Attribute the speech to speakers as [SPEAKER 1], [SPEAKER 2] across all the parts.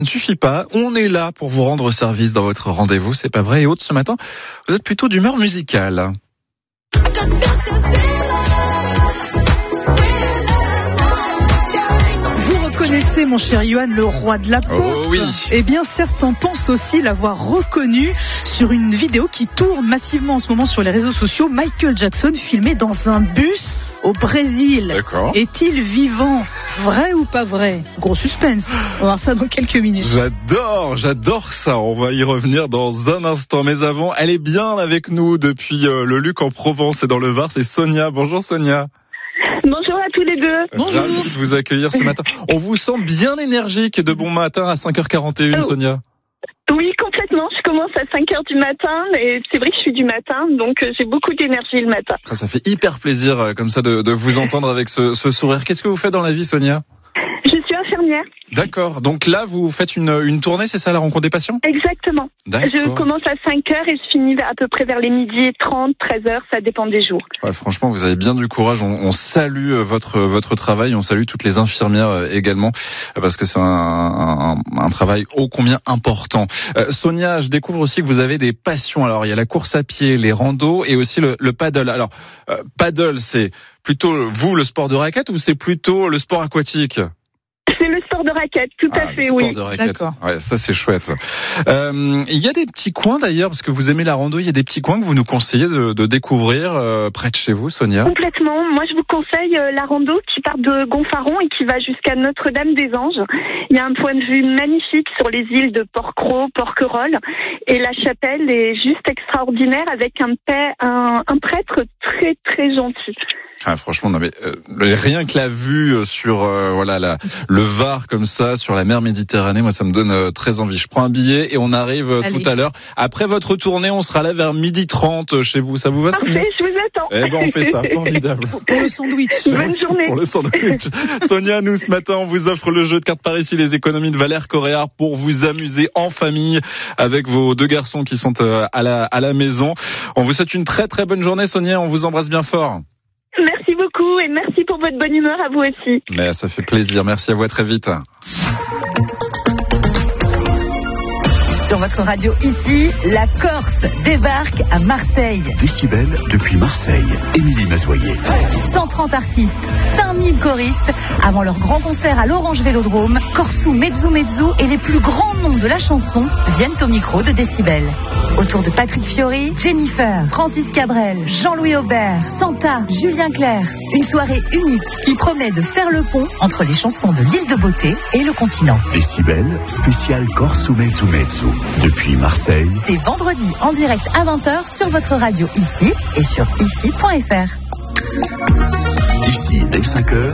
[SPEAKER 1] ne suffit pas. On est là pour vous rendre service dans votre rendez-vous, c'est pas vrai. Et Aude, ce matin, vous êtes plutôt d'humeur musicale.
[SPEAKER 2] Connaissez mon cher Johan, le roi de la pop.
[SPEAKER 1] Oh oui.
[SPEAKER 2] Eh bien, certains pensent aussi l'avoir reconnu sur une vidéo qui tourne massivement en ce moment sur les réseaux sociaux. Michael Jackson filmé dans un bus au Brésil.
[SPEAKER 1] D'accord.
[SPEAKER 2] Est-il vivant? Vrai ou pas vrai? Gros suspense. On va voir ça dans quelques minutes.
[SPEAKER 1] J'adore ça. On va y revenir dans un instant. Mais avant, elle est bien avec nous depuis le Luc en Provence et dans le Var. C'est Sonia. Bonjour Sonia.
[SPEAKER 3] Bonjour à tous les deux.
[SPEAKER 2] Bonjour.
[SPEAKER 1] Ravi de vous accueillir ce matin. On vous sent bien énergique et de bon matin à 5h41, Sonia.
[SPEAKER 3] Oui, complètement. Je commence à 5h du matin, et c'est vrai que je suis du matin, donc j'ai beaucoup d'énergie le matin.
[SPEAKER 1] Ça fait hyper plaisir comme ça de vous entendre avec ce sourire. Qu'est-ce que vous faites dans la vie, Sonia?
[SPEAKER 3] Je suis infirmière.
[SPEAKER 1] D'accord. Donc là, vous faites une tournée, c'est ça, la rencontre des patients?
[SPEAKER 3] Exactement.
[SPEAKER 1] D'accord.
[SPEAKER 3] Je commence à 5h et je finis à peu près vers les 12h30, 13h, ça dépend des jours.
[SPEAKER 1] Ouais, franchement, vous avez bien du courage. On salue votre travail, on salue toutes les infirmières également, parce que c'est un travail ô combien important. Sonia, je découvre aussi que vous avez des passions. Alors, il y a la course à pied, les randos et aussi le paddle. Alors, paddle, c'est plutôt vous le sport de raquette ou c'est plutôt le sport aquatique?
[SPEAKER 3] C'est le sport de raquette, tout à fait,
[SPEAKER 1] le
[SPEAKER 3] oui.
[SPEAKER 1] Sport de raquette.
[SPEAKER 2] D'accord.
[SPEAKER 1] Ouais, ça c'est chouette. Il y a des petits coins d'ailleurs, parce que vous aimez la rando, il y a des petits coins que vous nous conseillez de découvrir près de chez vous, Sonia?
[SPEAKER 3] Complètement. Moi, je vous conseille la rando qui part de Gonfaron et qui va jusqu'à Notre-Dame-des-Anges. Il y a un point de vue magnifique sur les îles de Porquerolles, Porquerolles, et la chapelle est juste extraordinaire avec un prêtre très très gentil.
[SPEAKER 1] Ah, franchement, non mais rien que la vue sur le Var comme ça, sur la mer Méditerranée, moi ça me donne très envie. Je prends un billet et on arrive tout à l'heure. Après votre tournée, on sera là vers 12h30 chez vous. Ça vous va, Sonia?
[SPEAKER 3] Parfait, je vous attends.
[SPEAKER 1] Eh ben on fait ça, formidable.
[SPEAKER 2] Pour le sandwich.
[SPEAKER 3] Bonne journée.
[SPEAKER 1] Pour le sandwich. Sonia, nous ce matin, on vous offre le jeu de cartes par ici, les économies de Valère Coréard pour vous amuser en famille avec vos deux garçons qui sont à la maison. On vous souhaite une très très bonne journée, Sonia. On vous embrasse bien fort.
[SPEAKER 3] Merci beaucoup et merci pour votre bonne humeur à vous aussi.
[SPEAKER 1] Mais ça fait plaisir. Merci à vous, à très vite.
[SPEAKER 4] Sur votre radio ici, la Corse débarque à Marseille.
[SPEAKER 5] Décibel depuis Marseille. Émilie Mazoyer.
[SPEAKER 4] 130 artistes, 5000 choristes. Avant leur grand concert à l'Orange Vélodrome, Corsou, Mezzo et les plus grands noms de la chanson viennent au micro de Décibel. Autour de Patrick Fiori, Jennifer, Francis Cabrel, Jean-Louis Aubert, Santa, Julien Clerc. Une soirée unique qui promet de faire le pont entre les chansons de l'île de Beauté et le continent.
[SPEAKER 5] Décibel, spécial Corsou Mezzo. Depuis Marseille.
[SPEAKER 4] C'est vendredi en direct à 20h sur votre radio ici et sur ici.fr.
[SPEAKER 5] Ici, dès 5h.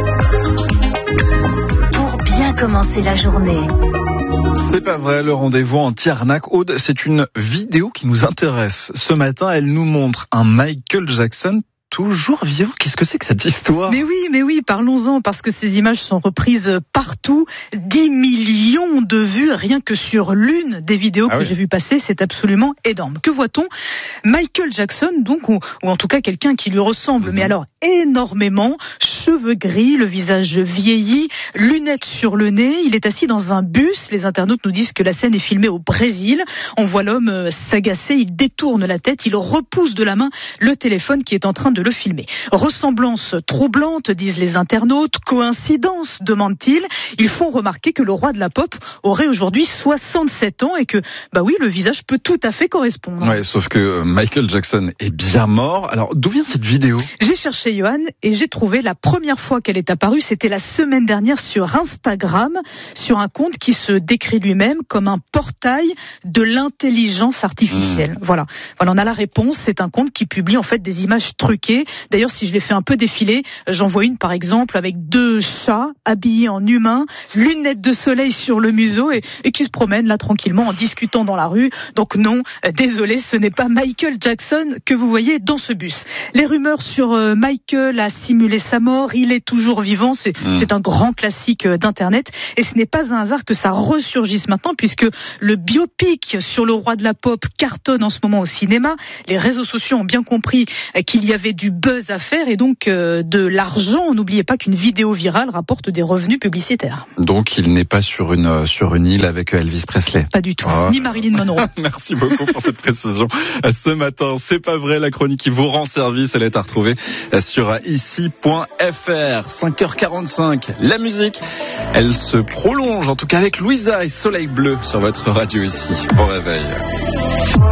[SPEAKER 4] Pour bien commencer la journée.
[SPEAKER 1] C'est pas vrai, le rendez-vous en Tiernac. Aude, c'est une vidéo qui nous intéresse. Ce matin, elle nous montre un Michael Jackson toujours vivant. Qu'est-ce que c'est que cette histoire?
[SPEAKER 2] Mais oui, parlons-en, parce que ces images sont reprises partout. 10 millions de vues, rien que sur l'une des vidéos que j'ai vu passer, c'est absolument énorme. Que voit-on? Michael Jackson, donc, ou en tout cas quelqu'un qui lui ressemble, mais alors énormément, cheveux gris, le visage vieilli, lunettes sur le nez, il est assis dans un bus. Les internautes nous disent que la scène est filmée au Brésil. On voit l'homme s'agacer, il détourne la tête, il repousse de la main le téléphone qui est en train de le filmer. Ressemblance troublante, disent les internautes. Coïncidence, demandent-ils. Ils font remarquer que le roi de la pop aurait aujourd'hui 67 ans et que, le visage peut tout à fait correspondre.
[SPEAKER 1] Ouais, sauf que Michael Jackson est bien mort. Alors, d'où vient cette vidéo?
[SPEAKER 2] J'ai cherché, Johan, et j'ai trouvé la première fois qu'elle est apparue, c'était la semaine dernière sur Instagram, sur un compte qui se décrit lui-même comme un portail de l'intelligence artificielle. Voilà, on a la réponse. C'est un compte qui publie en fait des images truquées. D'ailleurs, si je les fais un peu défiler, j'en vois une par exemple avec 2 chats habillés en humains, lunettes de soleil sur le museau et qui se promènent là tranquillement en discutant dans la rue. Donc non, désolé, ce n'est pas Michael Jackson que vous voyez dans ce bus. Les rumeurs sur Michael a simulé sa mort, il est toujours vivant, c'est un grand classique d'internet et ce n'est pas un hasard que ça ressurgisse maintenant puisque le biopic sur le roi de la pop cartonne en ce moment au cinéma. Les réseaux sociaux ont bien compris qu'il y avait du buzz à faire et donc de l'argent. N'oubliez pas qu'une vidéo virale rapporte des revenus publicitaires.
[SPEAKER 1] Donc il n'est pas sur une sur une île avec Elvis Presley.
[SPEAKER 2] Pas du tout, ni Marilyn Monroe.
[SPEAKER 1] Merci beaucoup pour cette précision. Ce matin, c'est pas vrai, la chronique qui vous rend service, elle est à retrouver sur ici.fr. 5h45, la musique, elle se prolonge, en tout cas avec Louisa et Soleil Bleu sur votre radio ici. Bon réveil.